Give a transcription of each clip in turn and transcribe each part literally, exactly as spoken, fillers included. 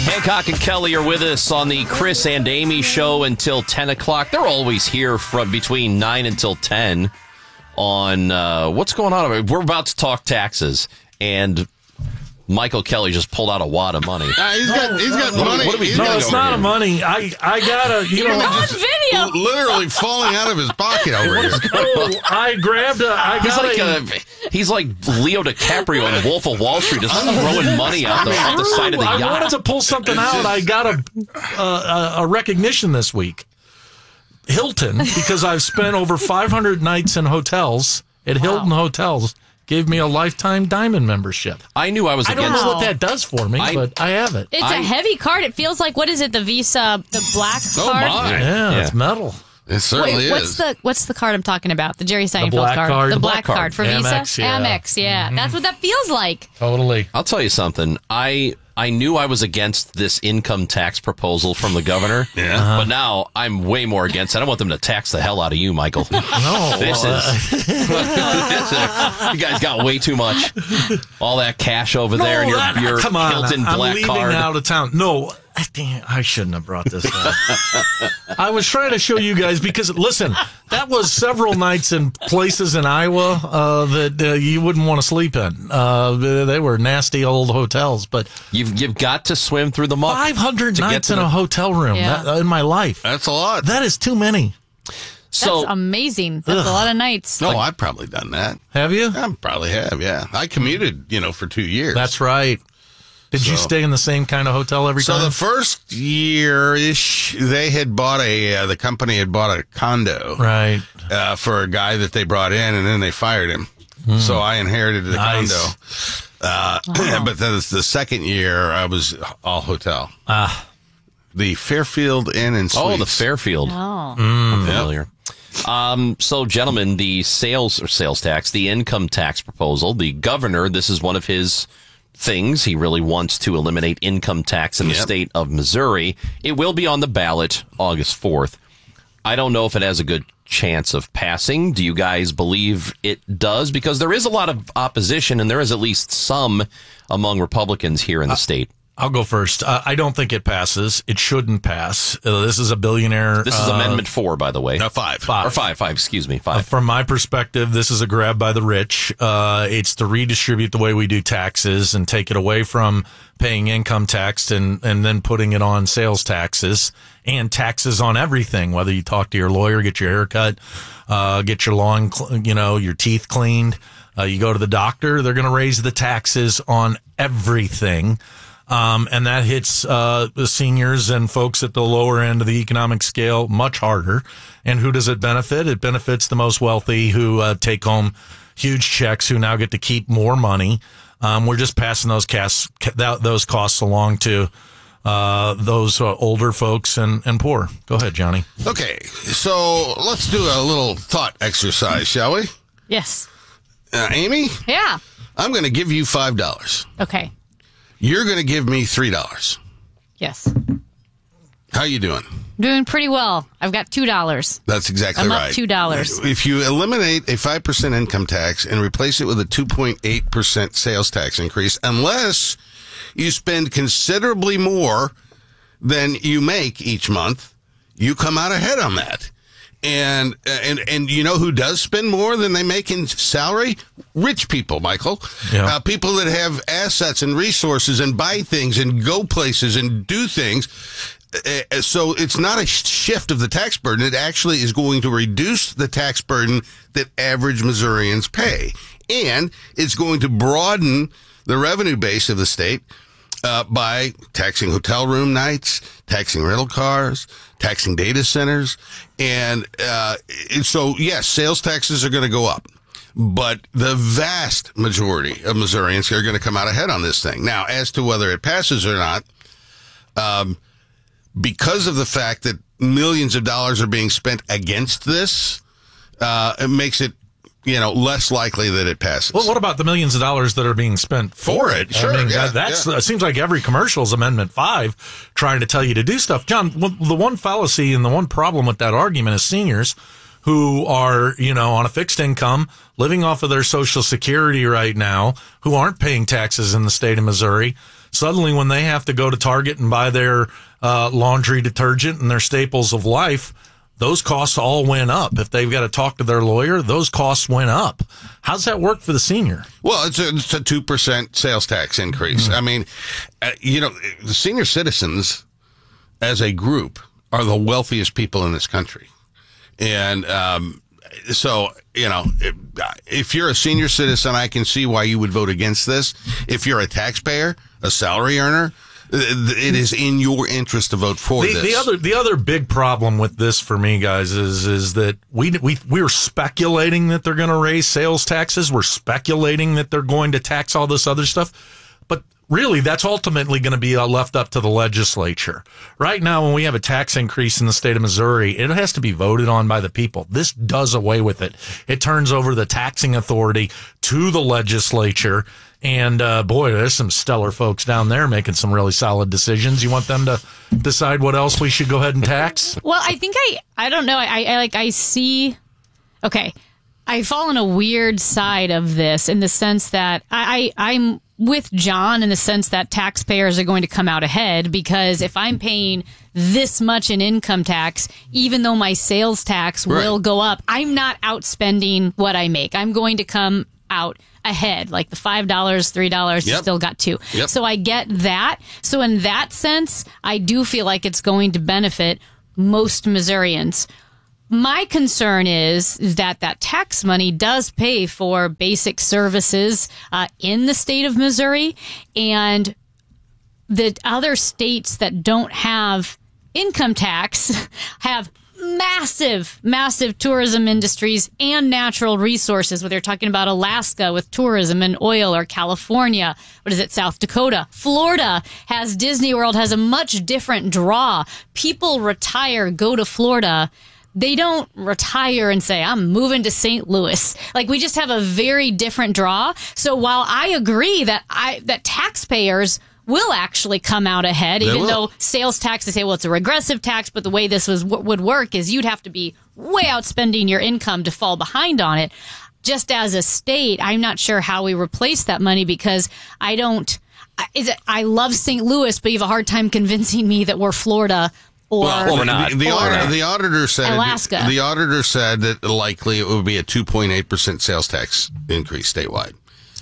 Hancock and Kelly are with us on the Chris and Amy show until ten o'clock. They're always here from between nine until ten on uh, what's going on. We're about to talk taxes, and Michael Kelly just pulled out a wad of money. Uh, he's got, he's got no, money. What are we He's doing No, it's over not here? a money. I I gotta, you know. on just- video. Literally falling out of his pocket over here. Oh, I grabbed a. I He's got like a, uh he's like Leo DiCaprio in Wolf of Wall Street, just throwing money out the, out the side of the I wanted yacht. to pull something out. I got a, a a recognition this week. Hilton, because I've spent over five hundred nights in hotels at Hilton Hotels, gave me a lifetime diamond membership. I knew I was I don't against know what that does for me, I- but I have it. It's I- a heavy card. It feels like, what is it, the Visa, the black Oh, card? my. Yeah, Yeah. it's metal. It certainly Wait, is. what's the what's the card I'm talking about? The Jerry Seinfeld black card. The The black, black card. card. for Amex, Visa? yeah. Amex, yeah. That's what that feels like. Totally. I'll tell you something. I I knew I was against this income tax proposal from the governor. Yeah. Uh-huh. But now I'm way more against it. I want them to tax the hell out of you, Michael. No. This is, this is you guys got way too much. All that cash over there and your, that- your come on, Hilton I'm black leaving card. out of town. No, I, damn, I shouldn't have brought this up. I was trying to show you guys because, listen, that was several nights in places in Iowa uh, that uh, you wouldn't want to sleep in. Uh, they were nasty old hotels, but You've you've got to swim through the muck. five hundred to get nights to in the- a hotel room Yeah. that, in my life. That's a lot. That is too many. So That's amazing. That's Ugh. a lot of nights. No, I've probably done that. Have you? I probably have, yeah. I commuted, you know, for two years. That's right. Did you So- stay in the same kind of hotel every So time? the first year-ish, they had bought a, uh, the company had bought a condo right. uh, for a guy that they brought in, and then they fired him. So I inherited the Nice. condo. Uh, But then the second year, I was all hotel. Ah. The Fairfield Inn and Suites. oh, the Fairfield. Oh. I'm familiar. Um, so, gentlemen, the sales or sales tax, the income tax proposal, the governor, this is one of his things. He really wants to eliminate income tax in the Yep. state of Missouri. It will be on the ballot August fourth. I don't know if it has a good chance of passing. Do you guys believe it does? Because there is a lot of opposition, and there is at least some among Republicans here in the state. I'll go first. Uh, I don't think it passes. It shouldn't pass. Uh, this is a billionaire. This is uh, Amendment four, by the way. No, five. Five. Or five, five, excuse me, Uh, five. From my perspective, this is a grab by the rich. Uh, it's to redistribute the way we do taxes and take it away from paying income tax and, and then putting it on sales taxes and taxes on everything, whether you talk to your lawyer, get your hair cut, uh, get your lawn, cl- you know, your teeth cleaned, uh, you go to the doctor, they're going to raise the taxes on everything. Um, and that hits, uh, the seniors and folks at the lower end of the economic scale much harder. And who does it benefit? It benefits the most wealthy who, uh, take home huge checks, who now get to keep more money. Um, we're just passing those costs, those costs along to, uh, those uh, older folks and, and poor. Go ahead, Johnny. Okay, so let's do a little thought exercise, shall we? Yes. Uh, Amy, Yeah. I'm going to give you five dollars. Okay. You're going to give me three dollars. Yes. How you doing? Doing pretty well. I've got two dollars. That's exactly I'm right. up two dollars. If you eliminate a five percent income tax and replace it with a two point eight percent sales tax increase, unless you spend considerably more than you make each month, you come out ahead on that. And, and, and you know who does spend more than they make in salary? Rich people, Michael. Yeah. Uh, people that have assets and resources and buy things and go places and do things. Uh, so it's not a shift of the tax burden. It actually is going to reduce the tax burden that average Missourians pay. And it's going to broaden the revenue base of the state uh, by taxing hotel room nights, taxing rental cars, taxing data centers. And uh, so, yes, sales taxes are going to go up. But the vast majority of Missourians are going to come out ahead on this thing. Now, as to whether it passes or not, um, because of the fact that millions of dollars are being spent against this, uh, it makes it, you know, less likely that it passes. Well, what about the millions of dollars that are being spent for, For it, I sure, mean, yeah, that, that's, yeah. it seems like every commercial is Amendment five trying to tell you to do stuff. John, w- the one fallacy and the one problem with that argument is seniors who are, you know, on a fixed income, living off of their Social Security right now, who aren't paying taxes in the state of Missouri, suddenly when they have to go to Target and buy their uh, laundry detergent and their staples of life, those costs all went up. If they've got to talk to their lawyer, those costs went up. How's that work for the senior? Well, it's a, it's a two percent sales tax increase. Mm-hmm. I mean, uh, you know, the senior citizens as a group are the wealthiest people in this country. And, um, so, you know, if, if you're a senior citizen, I can see why you would vote against this. If you're a taxpayer, a salary earner, it is in your interest to vote for the, this. The other, the other big problem with this for me, guys, is is that we we we're speculating that they're going to raise sales taxes. We're speculating that they're going to tax all this other stuff, but really, that's ultimately going to be uh, left up to the legislature. Right now, when we have a tax increase in the state of Missouri, it has to be voted on by the people. This does away with it. It turns over the taxing authority to the legislature. And, uh, boy, there's some stellar folks down there making some really solid decisions. You want them to decide what else we should go ahead and tax? Well, I think I, I don't know. I, I like, I see, okay, I fall on a weird side of this in the sense that I, I I'm with John in the sense that taxpayers are going to come out ahead, because if I'm paying this much in income tax, even though my sales tax right. will go up, I'm not outspending what I make. I'm going to come out ahead, like the five dollars, three dollars, yep. you still got two. Yep. So I get that. So in that sense, I do feel like it's going to benefit most Missourians. My concern is that that tax money does pay for basic services uh, in the state of Missouri, and the other states that don't have income tax have massive, massive tourism industries and natural resources, whether you're talking about Alaska with tourism and oil, or California, what is it, South Dakota. Florida has Disney World, has a much different draw. People retire, go to Florida. They don't retire and say, I'm moving to Saint Louis. Like, we just have a very different draw. So while I agree that I that taxpayers will actually come out ahead, they even will. though sales tax, they say, well, it's a regressive tax, but the way this was would work is you'd have to be way outspending your income to fall behind on it. Just as a state, I'm not sure how we replace that money, because I don't, is it, I love Saint Louis, but you have a hard time convincing me that we're Florida. Or, well, we're not. The, the, or auditor, the auditor said Alaska. The auditor said that likely it would be a two point eight percent sales tax increase statewide,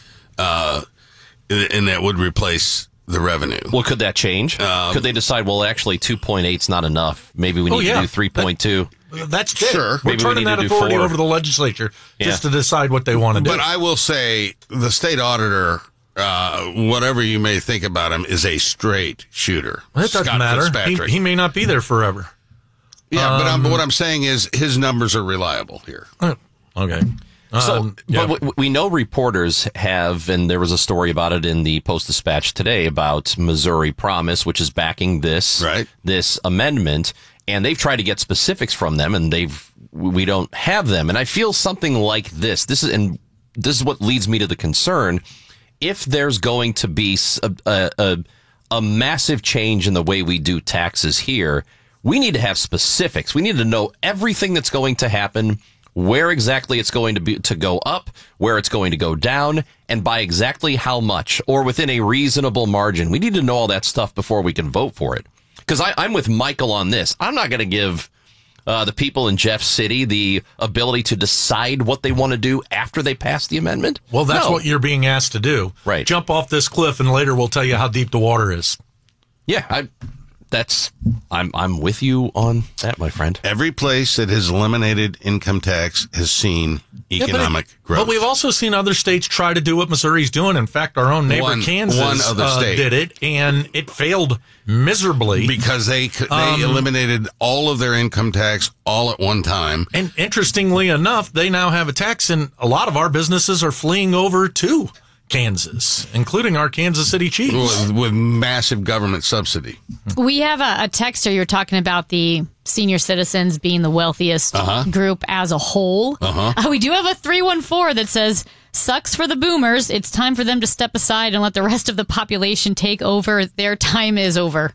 uh, and that would replace the revenue. Well, could that change? Um, could they decide, well, actually, two point eight is not enough. Maybe we need oh, yeah. to do three point two. That, that's it. Sure. We're Maybe turning we need that to do authority four. over to the legislature Yeah. just to decide what they want to do. But I will say the state auditor, uh, whatever you may think about him, is a straight shooter. That doesn't Scott matter. He, Fitzpatrick. he may not be there forever. Yeah, but, I'm, Um, but what I'm saying is his numbers are reliable here. Oh, okay. So, Um, yeah. but we, we know reporters have, and there was a story about it in the Post-Dispatch today about Missouri Promise, which is backing this Right. this amendment, and they've tried to get specifics from them, and they've we don't have them. And I feel something like this. This is and this is what leads me to the concern. If there's going to be a, a, a, a massive change in the way we do taxes here, we need to have specifics. We need to know everything that's going to happen, where exactly it's going to be to go up, where it's going to go down, and by exactly how much, or within a reasonable margin. We need to know all that stuff before we can vote for it. Because I'm with Michael on this. I'm not going to give uh, the people in Jeff City the ability to decide what they want to do after they pass the amendment. Well, that's No. what you're being asked to do. Right. Jump off this cliff, and later we'll tell you how deep the water is. Yeah, I, that's I'm I'm with you on that, my friend. Every place that has eliminated income tax has seen economic yeah, but, growth. But we've also seen other states try to do what Missouri's doing. In fact, our own neighbor One- Kansas one other uh, state. did it, and it failed miserably. because they they Um, eliminated all of their income tax all at one time. And interestingly enough, they now have a tax, and a lot of our businesses are fleeing over to Kansas, including our Kansas City Chiefs. With, with massive government subsidy. We have a, a texter. You're talking about the senior citizens being the wealthiest Uh-huh. group as a whole. Uh-huh. Uh, we do have a three one four that says, sucks for the boomers. It's time for them to step aside and let the rest of the population take over. Their time is over.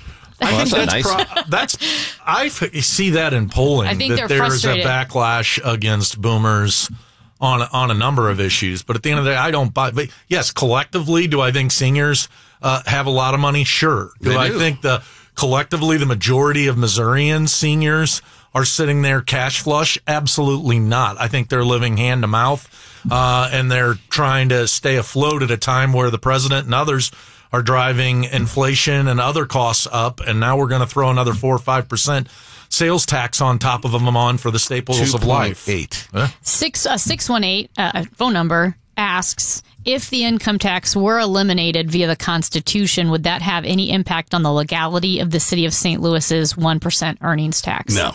I Well, think that's that's, nice. pro- that's I f- see that in polling. I think that they're there's a frustrated. backlash against boomers on on a number of issues. But at the end of the day, I don't buy. But yes, collectively, do I think seniors uh, have a lot of money? Sure. Do They I do. think the collectively the majority of Missourians, seniors, are sitting there cash flush? Absolutely not. I think they're living hand to mouth, uh, and they're trying to stay afloat at a time where the president and others are driving inflation and other costs up, and now we're going to throw another four or five percent sales tax on top of them on for the staples of life. Eight. Huh? Six uh, six one eight uh, phone number asks, if the income tax were eliminated via the Constitution, would that have any impact on the legality of the city of Saint Louis's one percent earnings tax? No.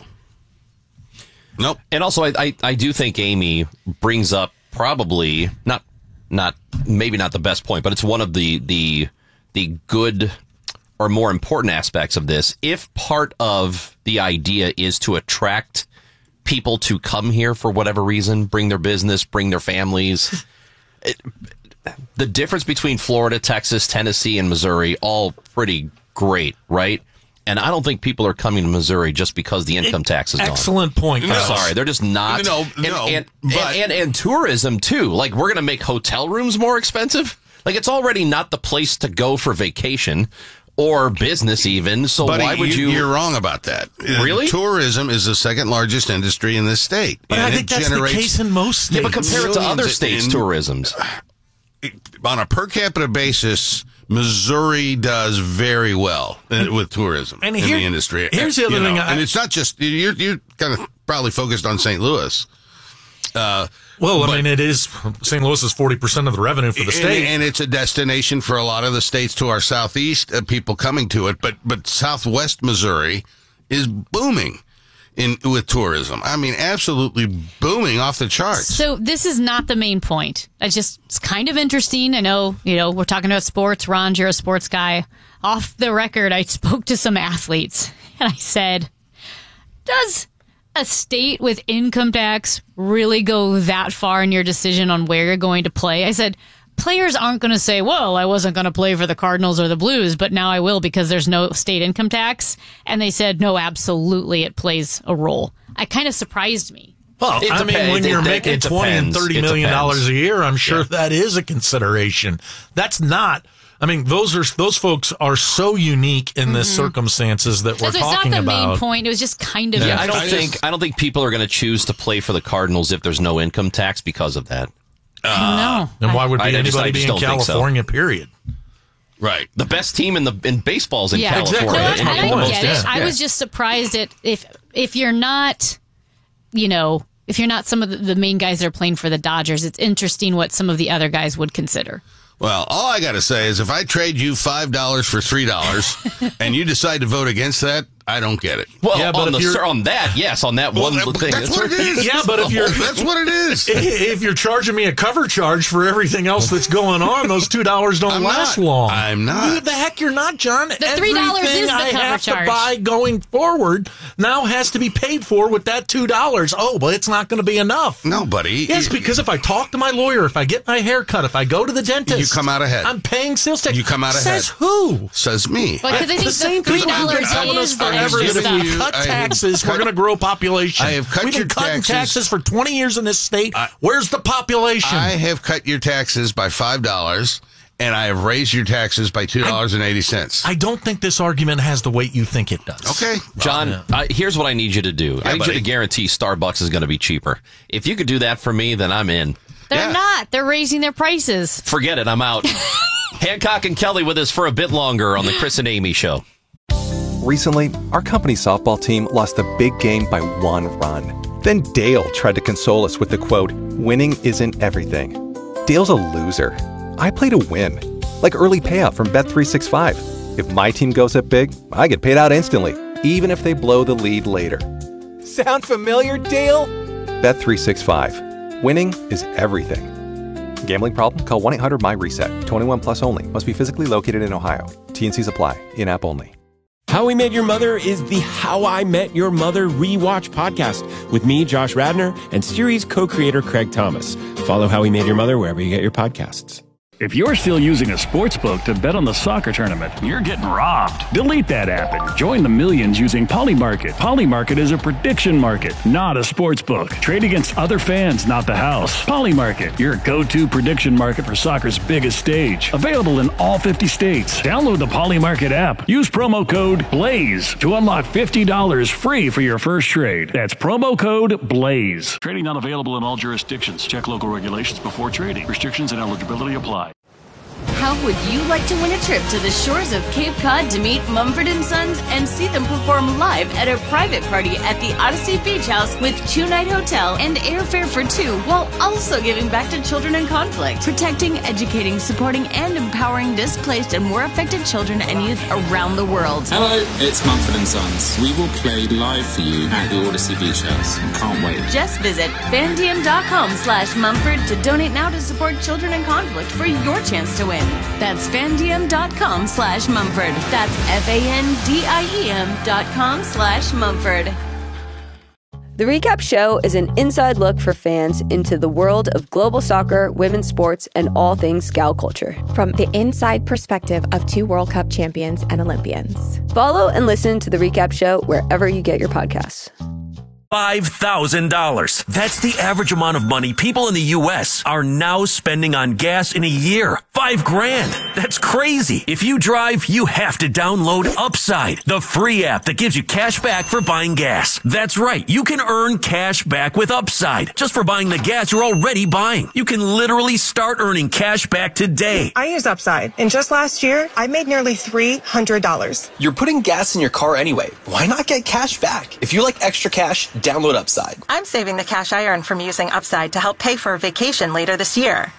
Nope. And also, I, I, I do think Amy brings up probably not, not maybe not the best point, but it's one of the the the good or more important aspects of this. If part of the idea is to attract people to come here for whatever reason, bring their business, bring their families, it, the difference between Florida, Texas, Tennessee, and Missouri, all pretty great, right? And I don't think people are coming to Missouri just because the income tax is gone. Excellent point. I'm Kyle. sorry, they're just not. No, and, no, and, but- and, and, and tourism, too. Like, we're going to make hotel rooms more expensive? Like, it's already not the place to go for vacation or business even, so Buddy, why would you... You're wrong about that. Really? Tourism is the second largest industry in this state. But and I think it that's generates, the case in most states. Yeah, but compare it to other millions states' in- tourisms. On a per capita basis, Missouri does very well uh, with tourism and in here- the industry. here's the other You know, thing I- and it's not just, you're, you're kind of probably focused on Saint Louis. Uh, Well, I But- mean, it is Saint Louis is forty percent of the revenue for the and, state. and it's a destination for a lot of the states to our southeast, uh, people coming to it. But but Southwest Missouri is booming in with tourism. I mean, absolutely booming off the charts. So this is not the main point. I just, it's kind of interesting. I know, you know, we're talking about sports. Ron, you're a sports guy. Off the record, I spoke to some athletes and I said, does a state with income tax really go that far in your decision on where you're going to play? I said, players aren't going to say, well, I wasn't going to play for the Cardinals or the Blues, but now I will because there's no state income tax. And they said, no, absolutely, it plays a role. It kind of surprised me. Well, It I mean, depends. when It- you're it- making it twenty and depends. thirty It million dollars depends. a year, I'm sure Yeah. that is a consideration. That's not. I mean, those are those folks are so unique in the circumstances that we're So it's not talking the about. main point. It was just kind of Yeah, I don't I think just- I don't think people are going to choose to play for the Cardinals if there's no income tax because of that. No. Then why would be I- I anybody just- I be just in don't think so. California? Period. Right. The best team in the in baseball's in Yeah, California. exactly. No, That's and my I point. get it. Yeah. I Yeah. was just surprised at if if you're not, you know, if you're not some of the, the main guys that are playing for the Dodgers, it's interesting what some of the other guys would consider. Well, all I got to say is if I trade you five dollars for three dollars and you decide to vote against that, I don't get it. Well, Yeah, but on if the you're- on that, yes, on that one Well, little thing. that's what it is. Yeah, but if you're- That's what it is. If you're charging me a cover charge for everything else that's going on, those two dollars don't I'm last not. long. I'm not. Who the heck you're not, John? The three dollars Everything is the I cover have charge. to buy going forward now has to be paid for with that two dollars. Oh, but it's not going to be enough. No, buddy. Yes, because if I talk to my lawyer, if I get my hair cut, if I go to the dentist, You come out ahead. I'm paying sales tax. You come out Says ahead. who? Says me. But because I think the the same three people who've been dollars telling us is the forever extra that if we stuff. cut I have taxes, cut- we're going to grow population. I have cut We've been your cutting taxes. taxes for twenty years in this state. Where's the population? I have cut your taxes by five dollars, and I have raised your taxes by two dollars and eighty cents. I don't think this argument has the weight you think it does. Okay. John, I, here's what I need you to do. I need buddy. you to guarantee Starbucks is going to be cheaper. If you could do that for me, then I'm in. They're Yeah. not. They're raising their prices. Forget it. I'm out. Hancock and Kelly with us for a bit longer on the Chris and Amy Show. Recently, our company softball team lost a big game by one run. Then Dale tried to console us with the quote, "Winning isn't everything." Dale's a loser. I play to win. Like early payout from Bet three sixty-five. If my team goes up big, I get paid out instantly, even if they blow the lead later. Sound familiar, Dale? Bet three sixty-five. Winning is everything. Gambling problem? Call one eight hundred M Y reset. twenty-one plus only. Must be physically located in Ohio. T and Cs apply. In-app only. How We Met Your Mother is the How I Met Your Mother rewatch podcast with me, Josh Radner, and series co-creator Craig Thomas. Follow How We Met Your Mother wherever you get your podcasts. If you're still using a sports book to bet on the soccer tournament, you're getting robbed. Delete that app and join the millions using Polymarket. Polymarket is a prediction market, not a sports book. Trade against other fans, not the house. Polymarket, your go-to prediction market for soccer's biggest stage. Available in all fifty states. Download the Polymarket app. Use promo code BLAZE to unlock fifty dollars free for your first trade. That's promo code BLAZE. Trading not available in all jurisdictions. Check local regulations before trading. Restrictions and eligibility apply. How would you like to win a trip to the shores of Cape Cod to meet Mumford and Sons and see them perform live at a private party at the Odyssey Beach House with two-night hotel and airfare for two, while also giving back to children in conflict, protecting, educating, supporting, and empowering displaced and war affected children and youth around the world? Hello, it's Mumford and Sons. We will play live for you at the Odyssey Beach House. Can't wait. Just visit fandiem.com slash Mumford to donate now to support children in conflict for your chance to win. That's fandiem.com slash Mumford. That's F-A-N-D-I-E-M dot com slash Mumford. The Recap Show is an inside look for fans into the world of global soccer, women's sports, and all things gal culture. From the inside perspective of two World Cup champions and Olympians. Follow and listen to The Recap Show wherever you get your podcasts. five thousand dollars. That's the average amount of money people in the U S are now spending on gas in a year. Five grand. That's crazy. If you drive, you have to download Upside, the free app that gives you cash back for buying gas. That's right. You can earn cash back with Upside just for buying the gas you're already buying. You can literally start earning cash back today. I use Upside, and just last year, I made nearly three hundred dollars. You're putting gas in your car anyway. Why not get cash back? If you like extra cash, download Upside. I'm saving the cash I earn from using Upside to help pay for a vacation later this year.